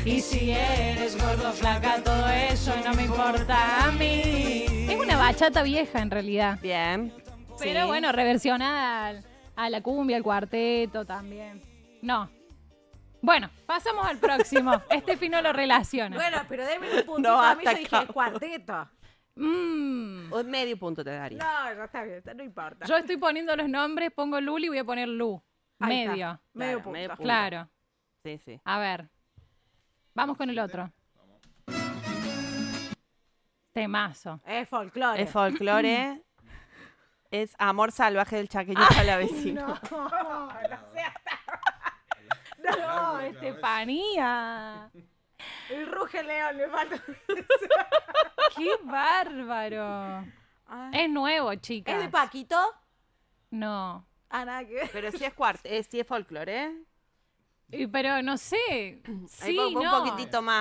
Y si eres gordo, flaca, todo eso no me importa a mí. Es una bachata vieja en realidad. Bien. Pero Sí. bueno, reversionada a la cumbia, al cuarteto también. No. Bueno, pasamos al próximo. Este no lo relaciona. Bueno, pero déme un puntito. No, a mí yo hasta dije acá. cuarteto. Mm. Un medio punto te daría. No, ya está bien, no importa. Yo estoy poniendo los nombres, pongo Luli y voy a poner Lu. Ahí está. Medio. Medio Claro, punto. medio punto. Claro. Sí, sí. A ver. Vamos con el otro. Temazo. Es folclore. Es folclore. Es Amor Salvaje del Chaqueño Palavecino. No, Estefanía. El ruge león le falta. Qué bárbaro. Ay. Es nuevo, chicas. ¿Es de Paquito? No. Ah, nada que ver. Pero sí es sí es folclore, ¿eh? Pero no sé. Ahí Sí, un no. poquitito más.